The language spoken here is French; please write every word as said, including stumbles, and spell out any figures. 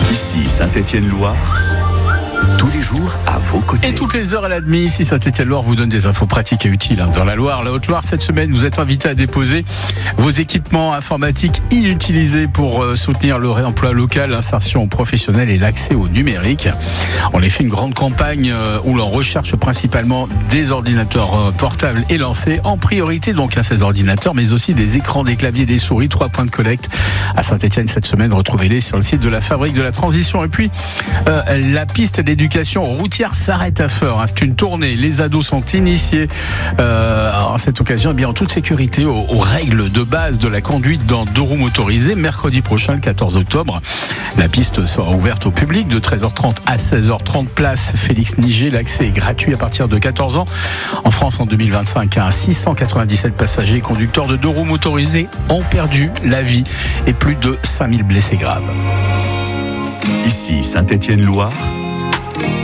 Ici Saint-Étienne-Loire, tous les jours à vos côtés. Et toutes les heures à la demi, ici Saint-Étienne-Loire vous donne des infos pratiques et utiles. Dans la Loire, la Haute-Loire, cette semaine, vous êtes invités à déposer vos équipements informatiques inutilisés pour soutenir le réemploi local, l'insertion professionnelle et l'accès au numérique. On a fait une grande campagne où l'on recherche principalement des ordinateurs portables et lancés, en priorité donc à ces ordinateurs, mais aussi des écrans, des claviers, des souris. Trois points de collecte à Saint-Étienne cette semaine. Retrouvez-les sur le site de la Fabrique de la Transition. Et puis, euh, la piste d'éducation routière s'arrête à Feurs. C'est une tournée. Les ados sont initiés euh, à cette occasion, eh bien, en toute sécurité aux, aux règles de base de la conduite dans deux roues motorisées. Mercredi prochain, le quatorze octobre, la piste sera ouverte au public de treize heures trente à seize heures trente. Place Félix Niger. L'accès est gratuit à partir de quatorze ans. En France, en deux mille vingt-cinq, six cent quatre-vingt-dix-sept passagers et conducteurs de deux roues motorisées ont perdu la vie et plus de cinq mille blessés graves. Ici Saint-Étienne-Loire,